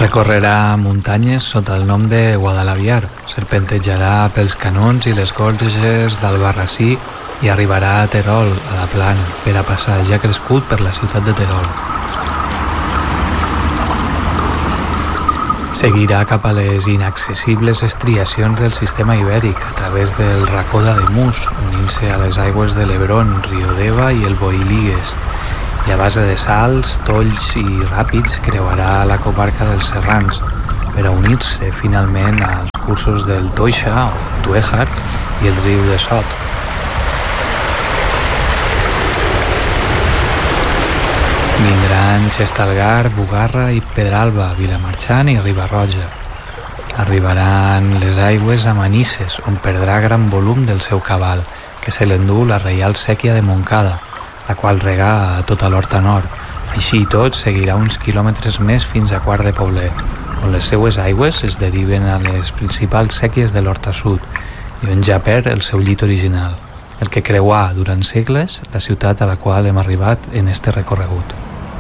Recorrerà muntanyes sota el nom de Guadalaviar, serpentejarà pels canons i les gorges d'Albarrasí i arribarà a Terol, a la Plana, per a passar ja crescut per la ciutat de Terol. Seguirà cap a les inaccessibles estriacions del sistema ibèric a través del racó d'Ademús, unint-se a les aigües de l'Hebron, Riodeva i el Boiligues, i a base de salts, tolls i ràpids creuarà la comarca dels Serrans per a unir-se finalment als cursos del Toixa o Tuéjar i el riu de Sot. Vindran Xestalgar, Bugarra i Pedralba, Vilamarxant i Riba-roja. Arribaran les aigües a Manises, on perdrà gran volum del seu cabal, que se l'endú la Reial Sèquia de Montcada, la qual rega a tota l'Horta Nord. Així i tot seguirà uns quilòmetres més fins a Quart de Poblet, on les seues aigües es deriven a les principals sèquies de l'Horta Sud i on ja perd el seu llit original, el que creuà durant segles la ciutat a la qual hem arribat en este recorregut.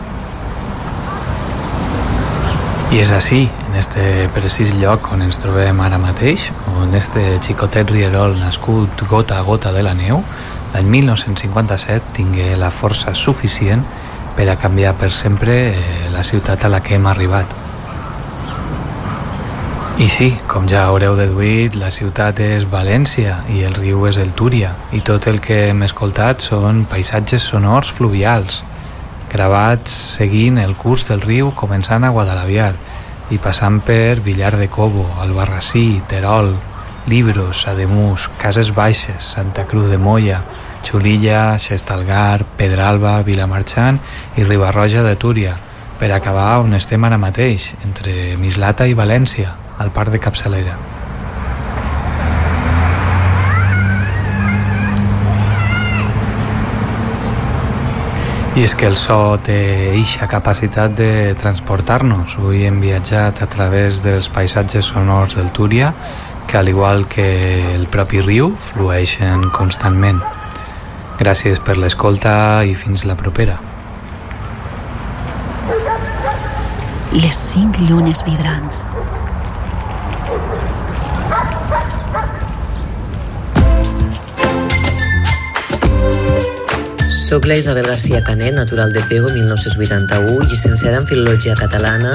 I és així, en este precís lloc on ens trobem ara mateix, on este xicotet rierol nascut gota a gota de la neu, l'any 1957 tingué la força suficient per a canviar per sempre la ciutat a la que hem arribat. I sí, com ja haureu deduït, la ciutat és València i el riu és el Túria, i tot el que hem escoltat són paisatges sonors fluvials, gravats seguint el curs del riu començant a Guadalaviar i passant per Villar de Cobo, Albarrasí, Terol, Libros, Ademús, Cases Baixes, Santa Cruz de Moya, Xulilla, Xestalgar, Pedralba, Vilamarxant i Riba-roja de Túria, per acabar on estem ara mateix, entre Mislata i València, al parc de Capçalera. I és que el so té eixa capacitat de transportar-nos. Avui hem viatjat a través dels paisatges sonors del Túria, que al igual que el propi riu, flueixen constantment. Gràcies per l'escolta i fins la propera. Les 5 llunes vibrants. Soc la Isabel García Canet, natural de Pego, 1981, llicenciada en Filologia Catalana.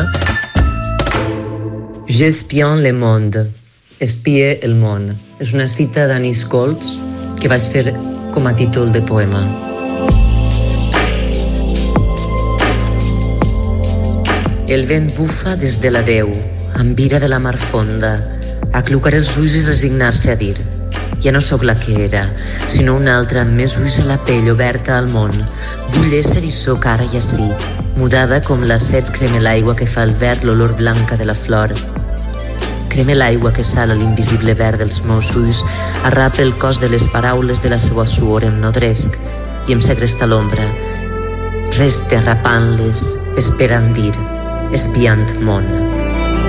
J'espionne le monde, espie el món. És una cita d'Annie Scholz que vaig fer com a títol de poema. El vent bufa des de la Déu, amb ira de la mar fonda, aclucar els ulls i resignar-se a dir: ja no sóc la que era, sinó una altra amb més ulls a la pell oberta al món. Vull ésser i sóc ara i ací, mudada com la set crema l'aigua que fa el verd l'olor blanca de la flor. Crema l'aigua que sala l'invisible verd dels meus ulls, arrapa el cos de les paraules de la seua suor, em nodresc i em segresta l'ombra. Reste arrapant-les, esperant dir, espiant món.